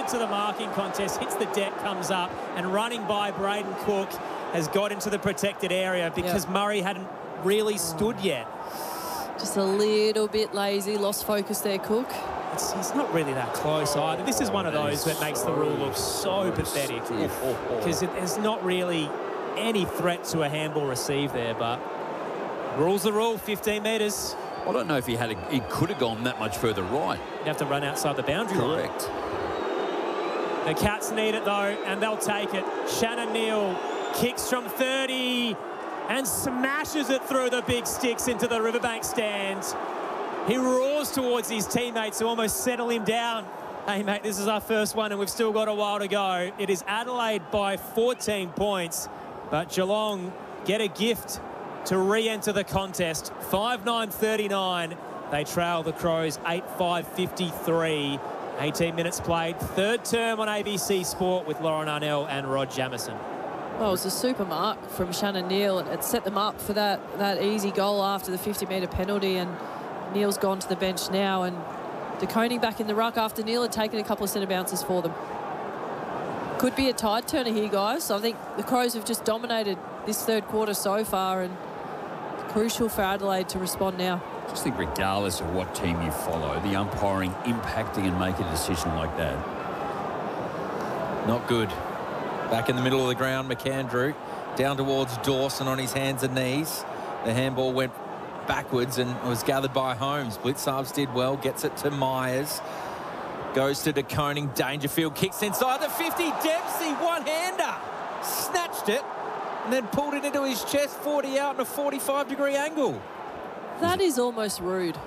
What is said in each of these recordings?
into the marking contest, hits the deck, comes up, and running by Braden Cook has got into the protected area because Murray hadn't really stood yet. Just a little bit lazy, lost focus there, Cook. He's not really that close either. This is one of those that makes the rule look so pathetic because there's not really any threat to a handball received there, but rule's the rule, 15 metres. I don't know if he could have gone that much further right. You'd have to run outside the boundary line. Correct. The Cats need it, though, and they'll take it. Shannon Neal kicks from 30 and smashes it through the big sticks into the Riverbank stand. He roars towards his teammates who almost settle him down. Hey, mate, this is our first one, and we've still got a while to go. It is Adelaide by 14 points, but Geelong get a gift to re-enter the contest. 5-9-39. They trail the Crows 8-5-53. 18 minutes played. Third term on ABC Sport with Lauren Arnell and Rod Jamieson. Well, it was a super mark from Shannon Neal, and it set them up for that easy goal after the 50-metre penalty, and Neal's gone to the bench now, and De Koning back in the ruck after Neal had taken a couple of centre bounces for them. Could be a tide turner here, guys. So I think the Crows have just dominated this third quarter so far, and crucial for Adelaide to respond now. I just think regardless of what team you follow, the umpiring impacting and making a decision like that. Not good. Back in the middle of the ground, McAndrew down towards Dawson on his hands and knees. The handball went backwards and was gathered by Holmes. Blitzarves did well, gets it to Myers. Goes to De Koning. Dangerfield kicks inside the 50. Dempsey, one-hander. Snatched it and then pulled it into his chest, 40 out in a 45-degree angle. That is almost rude.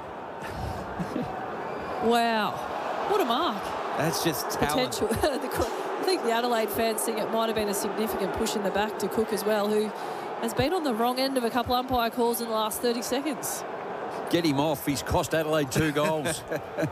Wow. What a mark. That's just talent. Potential. I think the Adelaide fans think it might have been a significant push in the back to Cook as well, who has been on the wrong end of a couple umpire calls in the last 30 seconds. Get him off. He's cost Adelaide 2 goals.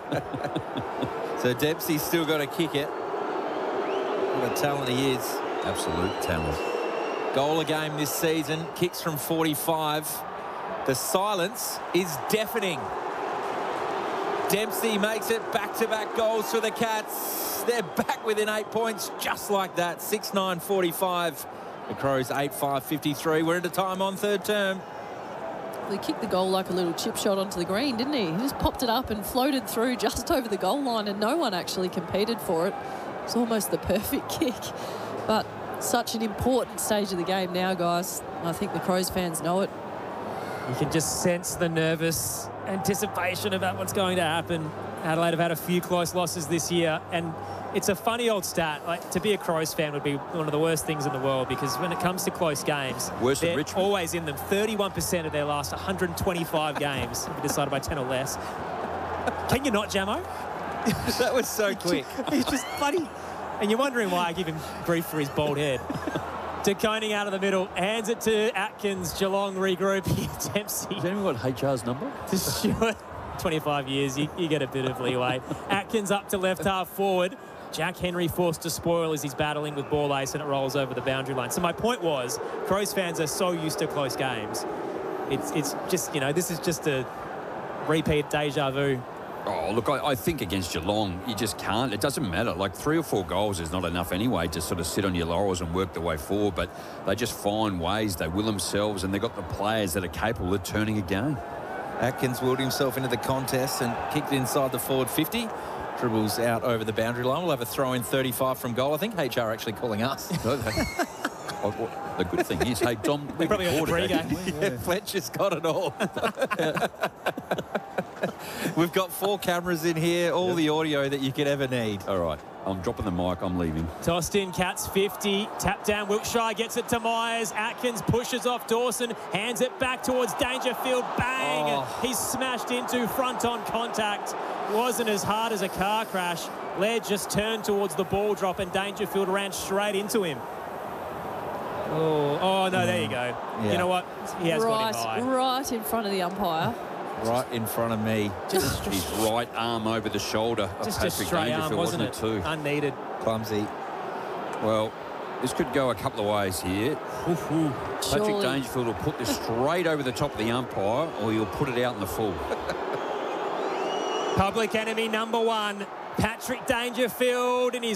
So Dempsey's still got to kick it. What a talent he is. Absolute talent. Goal a game this season. Kicks from 45. The silence is deafening. Dempsey makes it back-to-back goals for the Cats. They're back within 8 points just like that. 6-9-45. The Crows 8-5-53. We're into time on third term. He kicked the goal like a little chip shot onto the green, didn't he? He just popped it up and floated through just over the goal line, and no one actually competed for it. It's almost the perfect kick. But such an important stage of the game now, guys. I think the Crows fans know it. You can just sense the nervous anticipation about what's going to happen. Adelaide have had a few close losses this year, and it's a funny old stat. Like, to be a Crows fan would be one of the worst things in the world, because when it comes to close games, they're always in them. 31% of their last 125 games have been decided by 10 or less. Can you not, Jamo? That was so quick. He's just funny. And you're wondering why I give him grief for his bald head. De Koning out of the middle, hands it to Atkins. Geelong regrouping. Dempsey. Has anyone got HR's number? To Stewart. 25 years, you get a bit of leeway. Atkins up to left half forward. Jack Henry forced to spoil as he's battling with ball ace, and it rolls over the boundary line. So my point was, Crows fans are so used to close games. It's just, you know, this is just a repeat deja vu. Oh, look, I think against Geelong, you just can't. It doesn't matter. Like, 3 or 4 goals is not enough anyway to sort of sit on your laurels and work the way forward. But they just find ways. They will themselves, and they've got the players that are capable of turning a game. Atkins willed himself into the contest and kicked inside the forward 50. Dribbles out over the boundary line. We'll have a throw-in 35 from goal. I think HR actually calling us. The good thing is, hey, Dom, we probably got the pre-game. Yeah, Fletcher's got it all. We've got 4 cameras in here, all the audio that you could ever need. All right, I'm dropping the mic, I'm leaving. Tossed in, Cats 50, tap down, Wilkshire gets it to Myers. Atkins pushes off Dawson, hands it back towards Dangerfield, bang! Oh. He's smashed into front on contact. Wasn't as hard as a car crash. Laird just turned towards the ball drop, and Dangerfield ran straight into him. Oh no, there you go. Yeah. You know what? He has got him high. Right in front of the umpire. Right in front of me. Just his right arm over the shoulder of just Patrick a straight Dangerfield, arm, wasn't it? Too? Unneeded. Clumsy. Well, this could go a couple of ways here. Patrick Dangerfield will put this straight over the top of the umpire, or he'll put it out in the full. Public enemy number 1, Patrick Dangerfield in his